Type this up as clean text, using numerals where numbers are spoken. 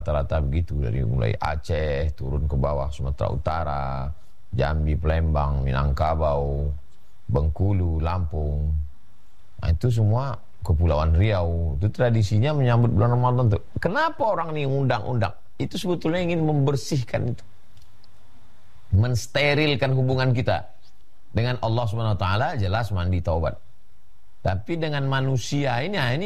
rata-rata begitu, dari mulai Aceh turun ke bawah Sumatera Utara, Jambi, Palembang, Minangkabau, Bengkulu, Lampung. Nah, itu semua Kepulauan Riau. Itu tradisinya menyambut bulan Ramadan tuh. Kenapa orang ini undang-undang? Itu sebetulnya ingin membersihkan itu, mensterilkan hubungan kita dengan Allah Subhanahu wa taala. Jelas mandi taubat. Tapi dengan manusia ini